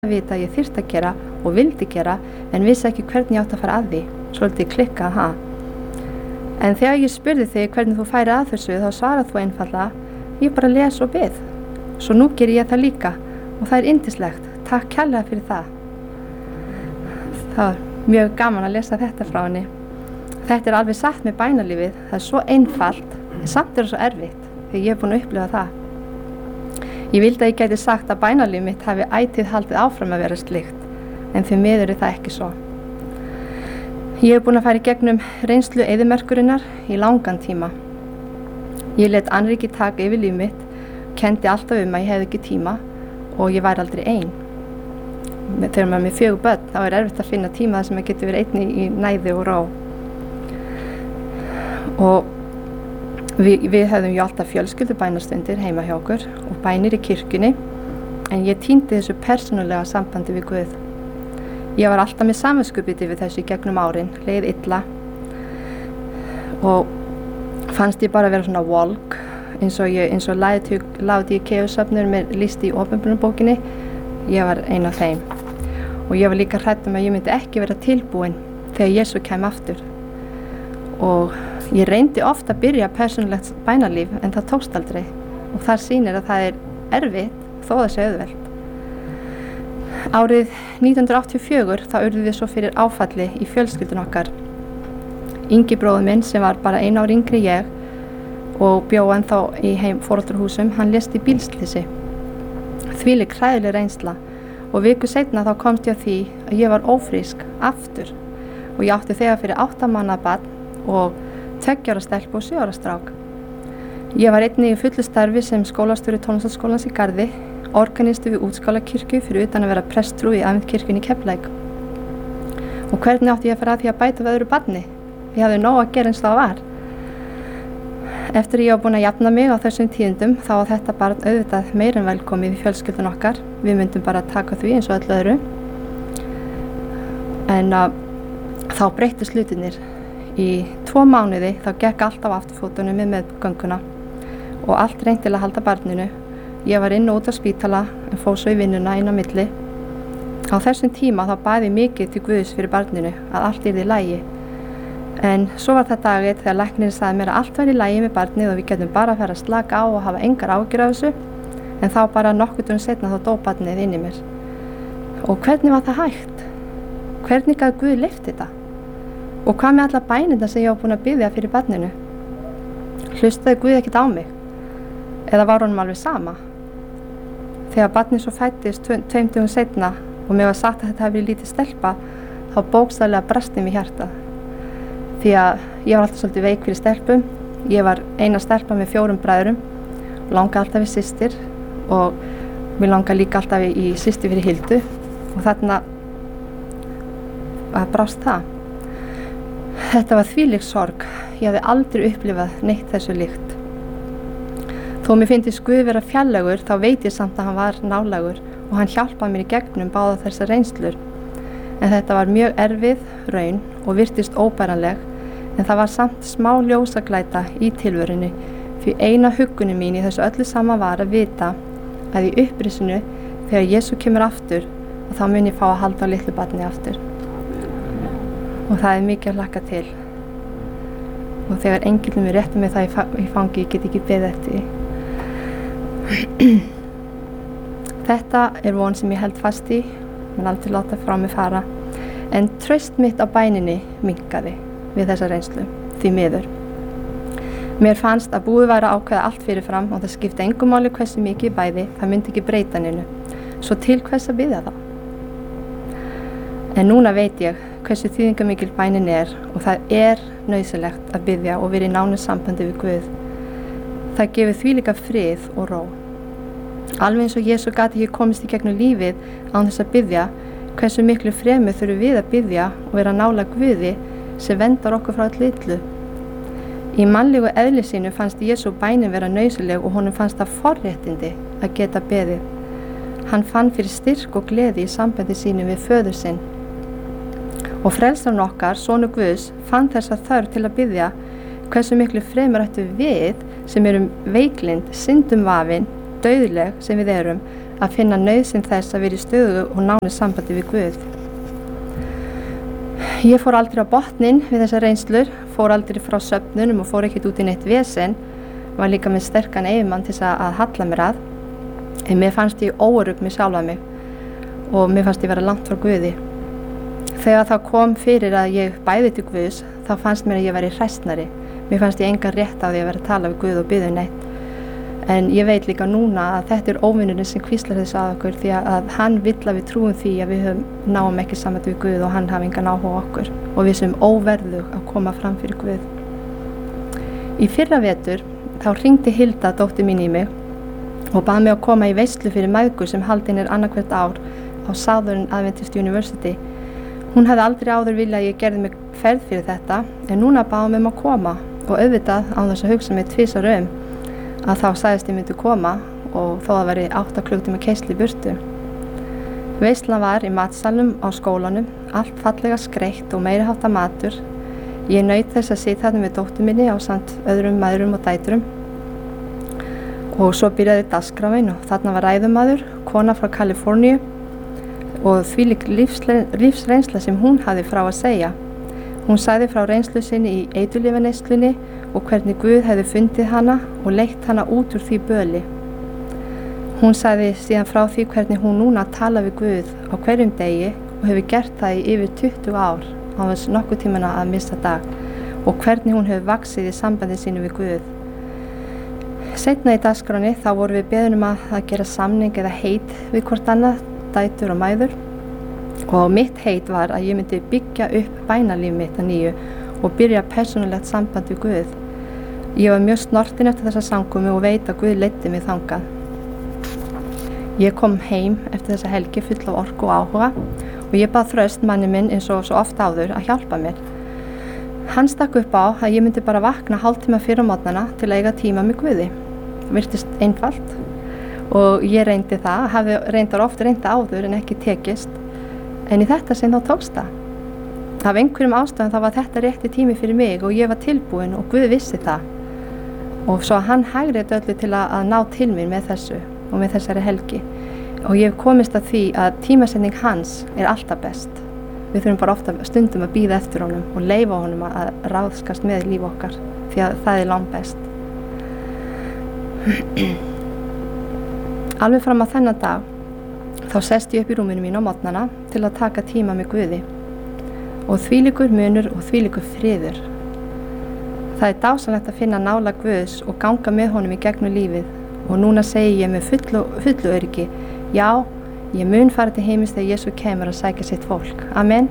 vita að ég þyrfti að gera og vildi gera en vissi ekki hvernig ég átti að fara að því. Svolítið klikkað, ha? En þegar ég spurði þig hvernig þú færi að þessu þá svarað þú einfaldlega, ég bara les og bið. Svo nú ger ég það líka og það yndislegt. Takk kærlega fyrir það. Það var mjög gaman að lesa þetta frá henni. Þetta alveg satt með bænalífið. Það svo einfalt, en samt það svo erfitt þegar ég búin að upplifa það. Ég vildi að ég gæti sagt að bænalíf mitt hafi ætíð haldið áfram að vera slíkt, en því miður það ekki svo. Ég búin að fara í gegnum reynslu eyðimerkurinnar í langan tíma. Ég let annríki taka yfir líf mitt, kenndi alltaf að ég hefði ekki tíma og ég væri aldrei ein. Þegar maður með 4 börn, þá erfitt að finna tíma þar sem maður getur verið einni í næði og ró. Og við höfðum ju alltaf fjölskyldubænastundir heima hjá okkur og bænir í kirkjunni, en ég týndi þessu persónulega sambandi við Guð. Ég var alltaf með samviskubiti við þessu í gegnum árin, leið illa og fannst ég bara vera svona volk, eins og Laodíkeusöfnur með lýst í opinberunarbókinni. Ég var ein af þeim og ég var líka hrædd að ég myndi ekki vera tilbúin þegar Jesú kæmi aftur. Og ég reyndi oft að byrja persónulegt bænalíf en það tókst aldrei og þar sýnir að það erfitt þó það sé auðvelt. Árið 1984 þá urðum við svo fyrir áfalli í fjölskyldun okkar. Ingi bróðir minn sem var bara 1 ár yngri ég og bjó ennþá í foreldrahúsum, hann lést í bílslysi. Þvílík hræðileg reynsla og viku seinna þá komst ég að því að ég var ófrísk aftur og ég átti þegar fyrir 8 mánaða barn og 2 ára stelpu og 7 ára strák. Ég var einnig í fullu starfi sem skólastjóri tónlistarskólans í Garði, organisti við Útskálakirkju fyrir utan að vera prestsfrú í Aðventkirkjunni í Keflavík. Og hvernig átti ég að fara að því að bæta við öðru barni? Ég hafði nóg að gera eins og það var. Eftir ég var búin að jafna mig á þessum tíðindum þá var þetta barn auðvitað meir en velkomið í fjölskyldun okkar. Við myndum bara taka því eins og öllu öðru. En þá breyttust hlutirnir. Í 2 mánuði þá gekk allt á afturfótunum með meðgönguna og allt reynt til að halda barninu. Ég var inn og út á spítala en fór svo í vinnuna inn á milli. Á þessum tíma þá bað ég mikið til Guðs fyrir barninu að allt yrði í lagi. En svo var það daginn þegar læknirinn sagði mér að allt væri í lagi með barnið og við getum bara að fara að slaka á og hafa engar áhyggjur af þessu. En þá bara nokkur dögum seinna þá dó barnið inn í mér. Og hvernig var það hægt? Hvernig gat Guð leyft þetta? Og hvað með alla bænirnar sem ég var búin að biðja fyrir barninu? Hlustaði Guð ekkert á mig? Eða var honum alveg sama? Þegar barnið svo fæddist 2 dögum seinna og mér var sagt að þetta hefði verið lítið stelpa, þá bókstaflega brast mér hjartað. Því að ég var alltaf svolítið veik fyrir stelpum. Ég var eina stelpa með 4 bræðrum, langaði alltaf við systir og mér langaði líka alltaf í systur fyrir Hildu og þarna brást það. Þetta var þvílík sorg. Ég hafði aldrei upplifað neitt þessu líkt. Þó mér fyndist Guð vera fjarlægur þá veit ég samt að hann var nálægur og hann hjálpaði mér í gegnum báða þessar reynslur. En þetta var mjög erfið raun og virtist óbæranleg, en það var samt smá ljósaglæta í tilverunni því eina huggunin mín í þessu öllu saman var að vita að í upprisinu þegar Jesú kemur aftur og þá mun ég fá að halda á litlu barni aftur. Og það mikið að hlakka til. Og þegar engillinn mér rétti mig það í fangi, ég get ekki beðið eftir því. Þetta von sem ég held fast í, menn aldrei láta frá mig fara, en traust mitt á bæninni minnkaði við þessa reynslu, því miður. Mér fannst að búið væri að ákveða allt fyrirfram og það skipti engu máli hversu mikið bæði, það myndi ekki breyta neinu. Svo til hvers að biðja það? En núna veit ég hversu þýðingarmikil bænin og það nauðsynlegt að biðja og vera í nánu sambandi við Guð. Það gefur þvílíka frið og ró. Alveg eins og Jesú gat ekki komist í gegnum lífið án þess að biðja, hversu miklu fremur þurfum við að biðja og vera nálæg Guði sem verndar okkur frá öllu illu. Í mannlegu eðli sínu fannst Jesú bænin vera nauðsynleg og honum fannst það forréttindi að geta beðið. Hann fann fyrir styrk og gleði í sambandi sínu við föður sinn. Og frelsarinn okkar, sonur Guðs, fann þessa þörf til að biðja hversu miklu fremur ættu við sem erum veiklynd, syndum vafin, dauðleg sem við erum, að finna nauðsyn þess að vera í stöðu og nánu sambandi við Guð. Ég fór aldrei á botninn við þessar reynslur, fór aldrei frá söfnunum og fór ekkert út í neitt vesen, var líka með sterkan eiginmann til að halla mér að, en mér fannst ég óörugg með sjálfa mig og mér fannst ég vera langt frá Guði. Þegar það kom fyrir að ég bæði til Guðs, þá fannst mér að ég væri hræsnari. Mér fannst ég engan rétt á því að vera að tala við Guð og biðja neitt. En ég veit líka núna að þetta óvinurinn sem hvíslar þessu að okkur, því að hann vill að við trúum því að við náum ekki saman við Guð og hann hafi engan áhuga á okkur og við sem óverðug að koma fram fyrir Guð. Í fyrra vetur þá hringdi Hilda, dóttir mín, í mig og bað mig að koma í veislu fyrir mæðgur sem haldin annað hvert ár á Southern Adventist University. Hún hafði aldrei áður viljað að ég gerði mig ferð fyrir þetta, en núna bað hún mig að koma og auðvitað án þess að hugsa mig tvisvar að þá sagðist ég myndi koma og þó það væri 8 klukkutíma keyrsla í burtu. Veislan var í matsalnum á skólanum, allt fallega skreytt og meiri háttar matur. Ég naut þess að sitja þarna með dóttur minni ásamt öðrum mæðrum og dætrum. Og svo byrjaði dagskráin og þarna var ræðumaður, kona frá Kaliforníu og þvílík lífsreynsla sem hún hafði frá að segja. Hún sagði frá reynslu sinni í eiturlyfjaneyslunni og hvernig Guð hefði fundið hana og leitt hana út úr því böli. Hún sagði síðan frá því hvernig hún núna tala við Guð á hverjum degi og hefur gert það í yfir 20 ár á þess nokkuð tímana að missa dag og hvernig hún hefur vaxið í sambandi sínu við Guð. Seinna í dagskráni þá vorum við beðin að gera samning eða heit við hvort annað, dætur og mæður, og mitt heit var að ég myndi byggja upp bænalíf mitt að nýju og byrja persónulegt samband við Guð. Ég var mjög snortin eftir þessa samkomu og veit að Guð leiddi mig þangað. Ég kom heim eftir þessa helgi full af orku og áhuga og ég bað Þröst, manni minn, eins og svo oft áður, að hjálpa mér. Hann stakk upp á að ég myndi bara vakna hálftíma fyrir á morgnana til að eiga tíma með Guði. Virtist einfalt og ég reyndi það, hafði reyndar oft reynda áður en ekki tekist, en í þetta sinn þá tókst það. Af einhverjum ástæðum þá var þetta rétti tími fyrir mig og ég var tilbúin og Guð vissi það. Og svo hann hægrið öllu til að ná til mín með þessu og með þessari helgi. Og ég hef komist að því að tímasetning hans alltaf best. Við þurfum bara ofta stundum að bíða eftir honum og leyfa honum að ráðskast með líf okkar, því að það langt best. Alveg fram að þennan dag þá sest ég upp í rúminu mín á morgnana til að taka tíma með Guði og þvílíkur munur og þvílíkur friður. Það dásamlegt að finna nálægð Guðs og ganga með honum í gegnum lífið og núna segi ég með fullu öryggi, já, ég mun fara til heimis þegar Jesús kemur að sækja sitt fólk. Amen.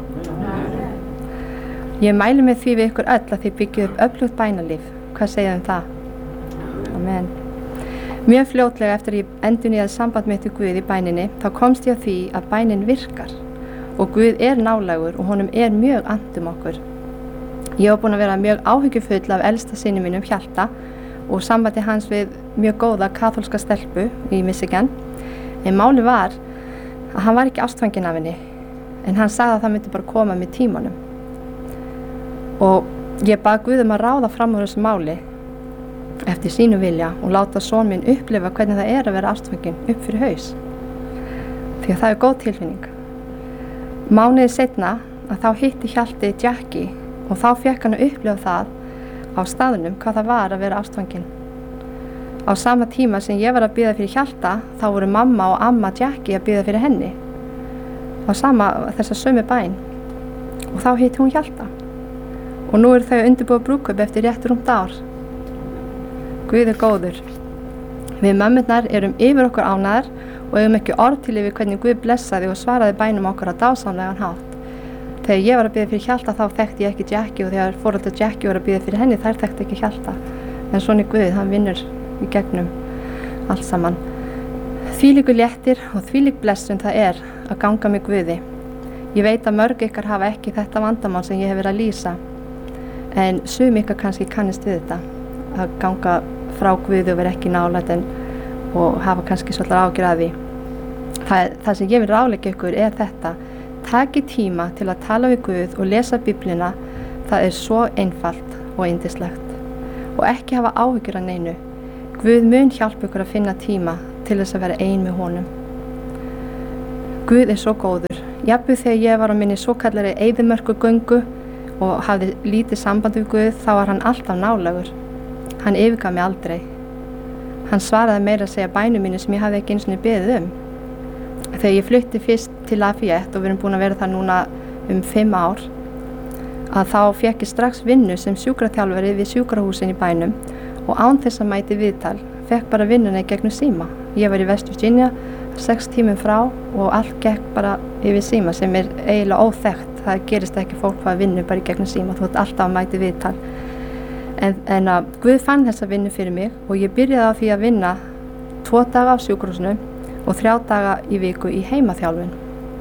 Ég mæli með því við ykkur öll að þið byggju upp öflugt bænalíf. Hvað segja það? Amen. Mjög fljótlega eftir ég endurnýjaði samband mitt við Guð í bæninni, þá komst ég að því að bænin virkar og Guð nálægur og honum mjög annt okkur. Ég var búin að vera mjög áhyggjufull af elsta syni mínum, Hjalta, og sambandi hans við mjög góða kaþólska stelpu í Michigan, en máli var að hann var ekki ástfanginn af henni, en hann sagði að það myndi bara koma með tímanum. Og ég bað Guð að ráða fram úr þessu máli eftir sínu vilja og láta son minn upplifa hvernig það að vera ástfanginn upp fyrir haus, því að það góð tilfinning. Mánuði seinna að þá hitti Hjalti Jackie og þá fékk hann að upplifa það á staðnum hvað það var að vera ástfanginn. Á sama tíma sem ég var að bíða fyrir Hjalta, þá voru mamma og amma Jackie að bíða fyrir henni á þessa sömu bæn og þá hitti hún Hjalta og nú þau undirbúið brúðkaup eftir rétt rúmt ár. Guð góður. Við mömmurnar erum yfir okkur ánægðar og eigum ekki orð til yfir hvernig Guð blessaði og svaraði bænum okkur á dásamlegan hátt. Þegar ég var að bíða fyrir Hjalta þá þekkti ég ekki Jackie og þegar foreldrar Jackie voru að bíða fyrir henni þær þekkti ekki Hjalta. En svona Guð, hann vinnur í gegnum allt saman. Þvílíkur léttir og þvílík blessun það að ganga með Guði. Ég veit að mörg ykkar hafa ekki þetta vandamál sem ég hef verið að lýsa, en sum ykkar kannski kannist við þetta, að ganga frá Guði og vera ekki nálægt og hafa kannski svolítið ágjur að því. Það sem ég vil ráðleggja ykkur þetta: takið tíma til að tala við Guð og lesa Biblíuna. Það svo einfalt og yndislegt. Og ekki hafa áhyggjur af neinu. Guð mun hjálpa ykkur að finna tíma til þess að vera ein með honum. Guð svo góður. Jafnvel þegar ég var á minni svokallari eyðimörkugöngu og hafði lítið samband við Guð, þá var hann alltaf nálægur. Hann yfirgaf mig aldrei. Hann svaraði meira að segja bænum mínu sem ég hafði ekki einu sinni beðið Þegar ég flutti fyrst til Lafayette og við erum búin að vera þar núna 5 ár, að þá fékk ég strax vinnu sem sjúkraþjálfari við sjúkrahúsin í bænum og án þess að mæti viðtal, fekk bara vinnuna í gegnum síma. Ég var í West Virginia 6 tímum frá og allt gekk bara yfir síma sem eiginlega óþekkt. Það gerist ekki fólk að vinna bara í gegnum síma, þú ert alltaf að mæti viðtal. En að Guð fann þessa vinnu fyrir mig og ég byrjaði á því að vinna 2 daga á sjúkrahúsinu og 3 daga í viku í heimaþjálfun.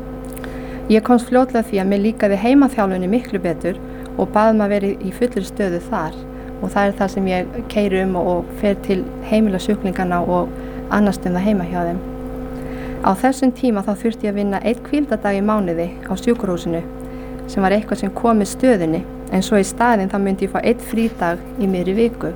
Ég komst fljótlega því að mér líkaði heimaþjálfunni miklu betur og baði að vera í fullri stöðu þar og það það sem ég keyri og fer til heimila sjúklingana og annast það heima hjá þeim. Á þessum tíma þá þurfti ég að vinna 1 hvíldardag í mánuði á sjúkrahúsinu sem var eitthvað sem kom með stöðunni, en svo í staðinn þá myndi ég fá 1 frídag í miðri viku.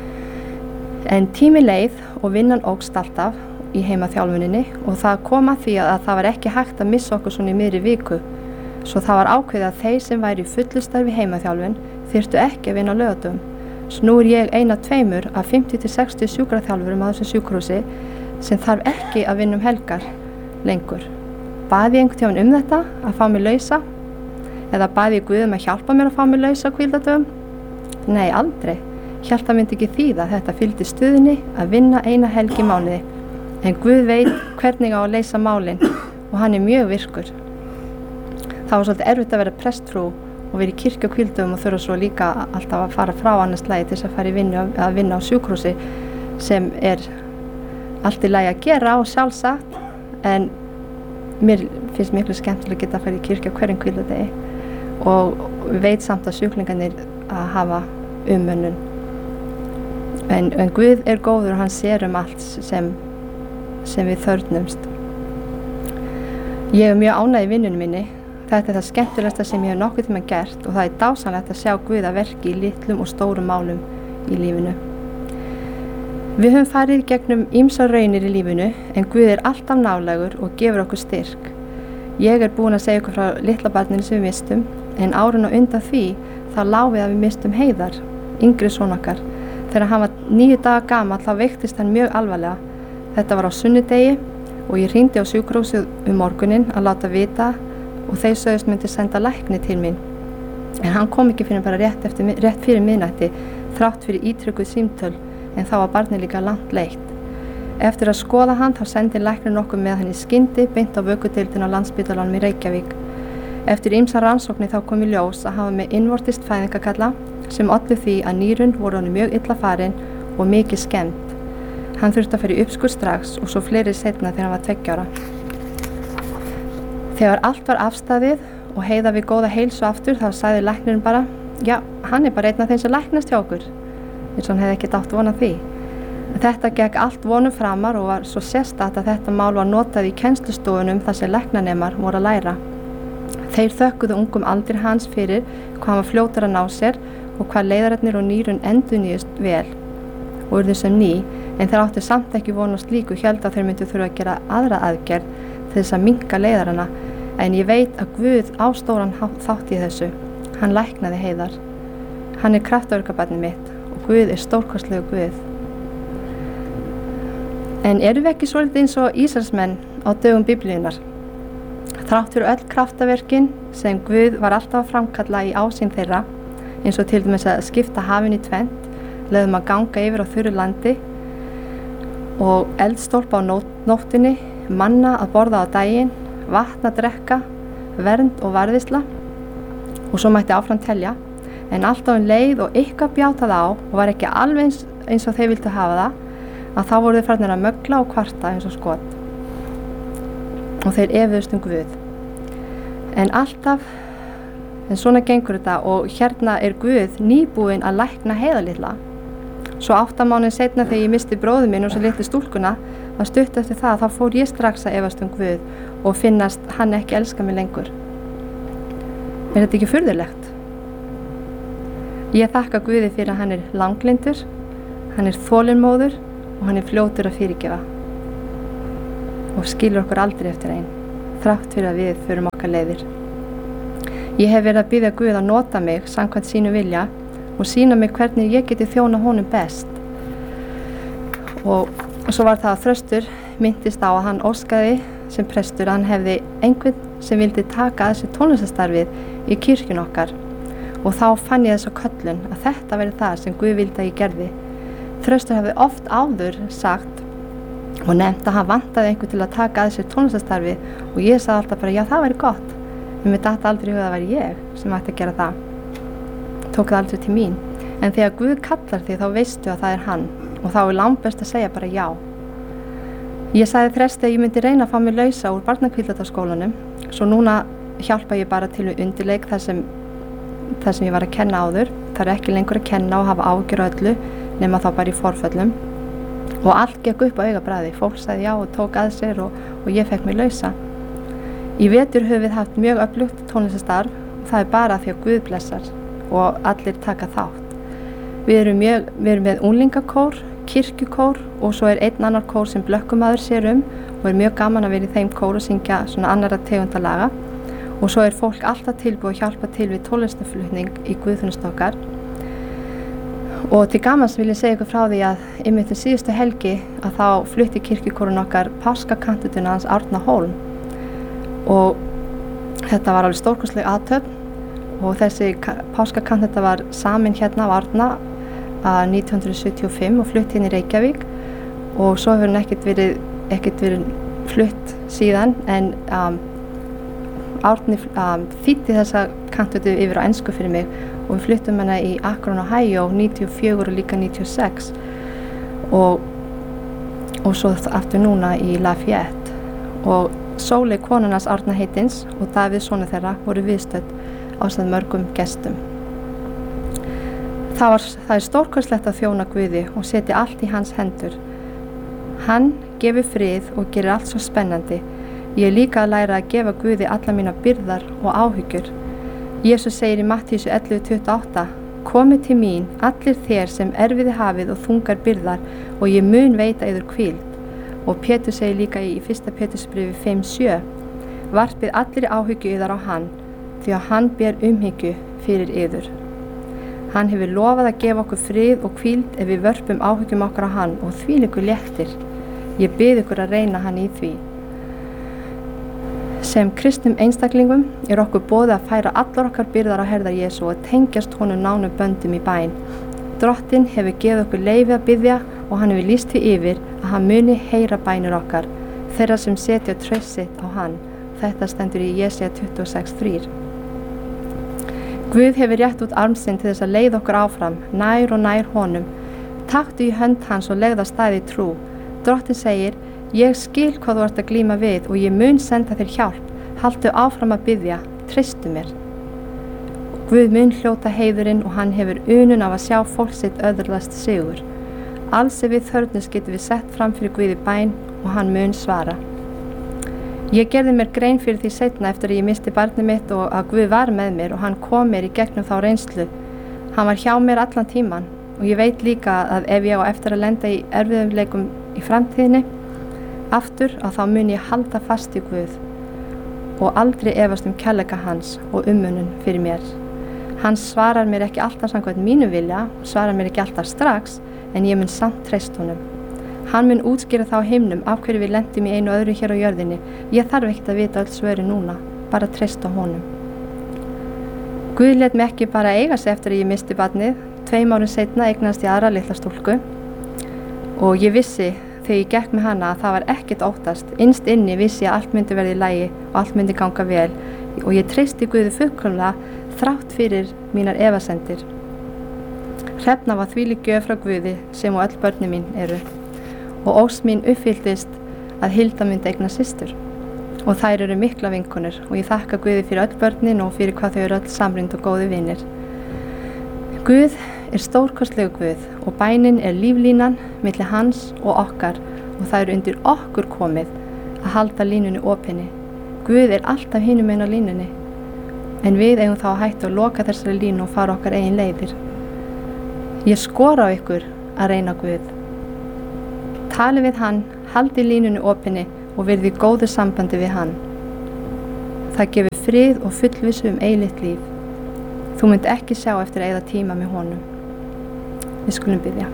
En tími leið og vinnan ókst alltaf í heimaþjálfuninni og það kom að því að það var ekki hægt að missa okkur svona í miðri viku. Svo það var ákveðið að þeir sem væri í fullu starfi heimaþjálfun þyrftu ekki að vinna á laugardögum. Svo nú ég ein af 2 af 50 til 60 sjúkraþjálfurum á þessu sjúkrahúsi sem þarf ekki að vinna helgar lengur. Baði ég einhvern tímann þetta að fá mig lausa? Eða baði ég Guð að hjálpa mér að fá mig lausa á hvíldardögum? Nei, aldrei. Hélt það myndi ekki þýða, þetta fylgdi stöðunni að vinna 1 helg í mánuði. En Guð veit hvernig á að leysa málin og hann mjög virkur. Það var svolítið erfitt að vera prestfrú og vera í kirkju á hvíldardögum og þurfa svo líka alltaf að fara frá annars lagi til þess að fara í vinna á sjúkrahúsi sem allt í lagi að gera og sjálfsagt, en mér finnst miklu skemmtilega að geta að fara í kirkju á hverjum hvíldardegi og veit samt að sjúklingarnir að hafa umönnun. En Guð góður og hann sér allt sem við þörfnumst. Ég mjög ánægð í vinnunni minni. Þetta það skemmtilegasta sem ég hef nokkuð tíma gert og það dásamlegt að sjá Guð að verki í litlum og stórum málum í lífinu. Við höfum farið gegnum ýmsar raunir í lífinu en Guð alltaf nálægur og gefur okkur styrk. Ég búin að segja ykkur frá litla barninu sem við mistum, en árun og undan því þá lá við að við mistum Heiðar, yngri son okkar. Þegar hann var 9 daga gamall þá veiktist hann mjög alvarlega. Þetta var á sunnudegi og ég hringdi á sjúkrahúsið morguninn að láta vita og þeir sögðust myndi senda lækni til mín. En hann kom ekki fyrir bara rétt fyrir miðnætti, þrátt fyrir ítrykkuð símtöl, en þá var barnið líka langt leitt. Eftir að skoða hann þá sendi læknirinn okkur með hann í skyndi beint á vökudeildina á Landspítalanum í Reykjavík. Eftir ýmsar rannsóknir þá kom í ljós að hafa með innvortist fæðingakalla sem olli því að nýrun voru honum mjög illa farin og mikið skemmt. Hann þurfti að fara í uppskurð strax og svo fleiri seinna þegar hann var 2 ára. Þegar allt var afstaðið og Heiða við góða heilsu aftur þá sagði læknirinn bara, já, hann bara einn af þeim sem læknast hjá okkur. Eins og hann hefði ekkert átt von á því. Þetta gekk allt vonum framar og var svo sérstakt að þetta mál var notað í kennslustofunum þar sem læknanemar voru að læra. Þeir þökkuðu ungum aldri hans fyrir hvað hann var fljótur að ná sér og hvað leiðararnir og nýrun endurnýjust vel og urðu sem ný, en þeir áttu samt ekki von á slíku, héldu að þeir myndu þurfa að gera aðra aðgerð til þess að minnka leiðarana, en ég veit að Guð á stóran þátt í þessu. Hann læknaði Heiðar. Hann kraftaverkabarnið mitt og Guð stórkostlegu Guð. En erum við ekki svolítið eins og Ísraelsmenn á dögum Biblíunnar? Þrátt fyrir öll kraftaverkin sem Guð var alltaf að framkalla í ásýn þeirra, eins og til dæmis að skipta hafin í 2, leiðum að ganga yfir á þurru landi og eldstólpa á nóttunni, manna að borða á daginn, vatn að drekka, vernd og varðisla og svo mætti áfram telja, en alltaf leið og eitthvað bjátað á og var ekki alveg eins og þeir vildu hafa það, að þá voru þeir farnir að mögla og kvarta eins og skot og þeir efuðust Guð. En svona gengur þetta og hérna Guð nýbúinn að lækna Heiða litla. Svo 8 mánuðum seinna þegar ég misti bróður minn og svo litlu stúlkuna, að stutt eftir það þá fór ég strax að efast Guð og finnast hann ekki elska mig lengur. Er þetta ekki furðulegt? Ég þakka Guði fyrir að hann langlyndur, hann þolinmóður og hann fljótur að fyrirgefa og skilur okkur aldrei eftir einn. þrátt fyrir að við förum okkar leiðir. Ég hef verið að biðja Guð að nota mig samkvæmt sínu vilja og sýna mig hvernig ég geti þjóna honum best. Og svo var það að Þröstur minntist á að hann óskaði sem prestur að hann hefði einhvern sem vildi taka að þessu tónlistarstarfið í kirkjun okkar. Og þá fann ég þessu köllun að þetta verið það sem Guð vildi að ég gerði. Þröstur hefði oft áður sagt og nefnt að hann vantaði einhvern til að taka að þessu tónlistarstarfið og ég sagði alltaf bara já, það væri gott. En mér datt aldrei í huga að það væri ég sem ætti að gera það. Tók það aldrei til mín. En þegar Guð kallar þig þá veistu að það er hann og þá er langbest að segja bara já. Ég sagði Þresti að ég myndi reyna að fá mig lausa úr barnakvíldataskólanum, svo núna hjálpa ég bara til við undirleik þar sem ég var að kenna áður. Það er ekki lengur að kenna og hafa ágjur á öllu nema þá bara í forföllum. Og allt gekk upp á augabragði. Fólk sagði já og tók að sér og ég fekk mig lausa. Í vetur höfum við haft mjög öflugt tónlistarstarf og það er bara því að Guð blessar og allir taka þátt. Við erum með unglingakór, kirkjukór og svo er einn annar kór sem blökkumaður sér og er mjög gaman að vera í þeim kór og syngja svona annarra tegundalaga. Og svo er fólk alltaf tilbúið að hjálpa til við tónlistarflutning í guðþjónustu okkar. Og til gamans vil ég segja ykkur frá því að einmitt síðustu helgi að þá flutti kirkjukórun okkar páskakantutuna hans Árna Hólm. Og þetta var alveg stórkostleg athöfn og þessi páskakantata var samin hérna á Árna 1975 og flutt hérna í Reykjavík og svo hefur hann ekkert verið flutt síðan en Árni þýddi þessa kantutu yfir á ensku fyrir mig og við fluttum hana í Akron, Ohio 94 og líka 96 og svo aftur núna í Lafayette og Sóley konan hans Árna heitins og Davíð sonur þeirra voru viðstödd ásamt mörgum gestum. Það er stórkostlegt að þjóna Guði og setja allt í hans hendur. Hann gefur frið og gerir allt svo spennandi. Ég er líka að læra að gefa Guði alla mína byrðar og áhyggjur. Jesús segir í Matthíu 11:28 Komið til mín, allir þér sem erfiði hafið og þungar byrðar og ég mun veita yður hvíld. Og Pétur segir líka í 1. Pétursbréfi 5:7 Varpið allir áhyggju yðar á hann, því að hann ber umhyggju fyrir yður. Hann hefur lofað að gefa okkur frið og hvíld ef við vörpum áhyggjum okkar á hann og þvílíkur léttir. Ég bið ykkur að reyna hann í því. Sem kristnum einstaklingum er okkur boðið að færa allar okkar byrðar á herðar Jesú og tengjast honum nánum böndum í bæn. Drottinn hefur gefið okkur leyfi að biðja og hann hefur lýst því yfir að hann muni heyra bænir okkar, þeirra sem setja traust sitt á hann. Þetta stendur í Jesaja 26:3. Guð hefur rétt út arm sinn til þess að leiða okkur áfram, nær og nær honum. Taktu í hönd hans og legðu af stað í trú. Drottinn segir, ég skil hvað þú ert að glíma við og ég mun senda þér hjálp. Haltu áfram að biðja, treystu mér. Guð mun hljóta heiðurinn og hann hefur unun af að sjá fólk sitt öðlast sigur. Alls ef við þörfnus getum við sett fram fyrir Guði bæn og hann mun svara. Ég gerði mér grein fyrir því seinna eftir að ég misti barnið mitt og að Guð var með mér og hann kom mér í gegnum þá reynslu. Hann var hjá mér allan tíman og ég veit líka að ef ég á eftir að lenda í erfiðleikum í framtíðinni aftur að þá mun ég halda fast í Guð og aldrei efast kærleika hans og umönnun fyrir mér. Hann svarar mér ekki alltaf samkvæmt mínu vilja, svarar mér ekki alltaf strax, en ég mun samt treyst honum. Hann mun útskýra þá himnum af hverju við lendum í einu og öðru hér á jörðinni. Ég þarf ekkert að vita öll svöri núna, bara treysta honum. Guð lét mig ekki bara eiga sig eftir að ég misti barnið. 2 árum seinna eignast ég aðra litla stúlku og ég vissi þegar ég gekk með hana að það var ekkert óttast. Innst inni vissi ég að allt myndi verða í lagi og allt myndi ganga vel og ég treysti Guði fullkomlega þrátt fyrir mínar efasemdir. Hrefna var þvílík gjöf frá Guði sem og öll börnin mín eru og ósk mín uppfylltist að Hilda myndi eignast systur og þær eru mikla vinkonur og ég þakka Guði fyrir öll börnin og fyrir hvað þau eru öll samrind og góði vinir. Guð er stórkostlegu Guð og bænin er líflínan milli hans og okkar og það er undir okkur komið að halda línunni opinni. Guð er alltaf hinum einn á línunni en við eigum þá að hætta að loka þessari línu og fara okkar eigin leiðir. Ég skora á ykkur að reyna Guð. Tali við hann, haldi línunni opinni og verði í góðu sambandi við hann. Það gefur frið og fullvissu eilíft líf. Þú munt ekki sjá eftir að eyða tíma með honum. Við skulum biðja.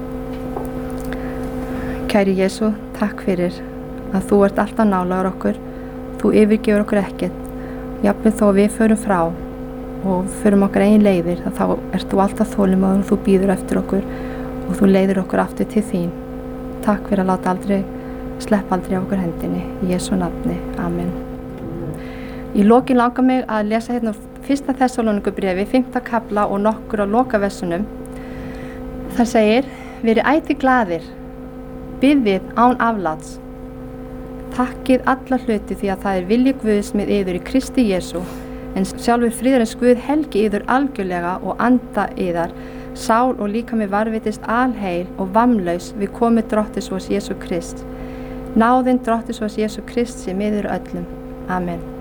Kæri Jesú, takk fyrir að þú ert alltaf nálægur okkur. Þú yfirgefur okkur ekkert. Jafnvel þó við förum frá og förum okkar eigin leiðir, þá ert þú alltaf þolinmóður og þú bíður eftir okkur og þú leiðir okkur aftur til þín. Takk fyrir að láta sleppa aldrei á okkur hendinni. Í Jesú nafni. Amen. Í lokin langar mig að lesa hérna 1. Þessalóníkubréfi, 5. kafla og nokkur á lokaversunum. Það segir: verið ætíð glaðir, biðið án afláts, takkið alla hluti því að það er vilji Guðs með yður í Kristi Jesú, en sjálfur friðarins Guð helgi yður algjörlega og anda yðar, sál og líkami varðveitist alheil og vammlaus við komu Drottins vors Jesú Krist. Náðin Drottins vors Jesú Krist sé með yður öllum. Amen.